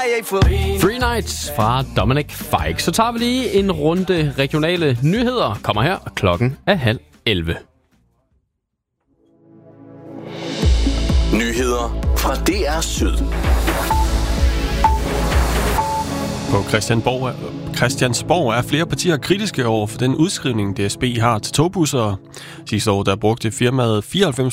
Free Nights fra Dominic Fike. Så tager vi lige en runde regionale nyheder. Kommer her, og klokken er 10:30. Nyheder fra DR Syd. På Christiansborg er flere partier kritiske over for den udskrivning, DSB har til togbusser. Sidste år der brugte firmaet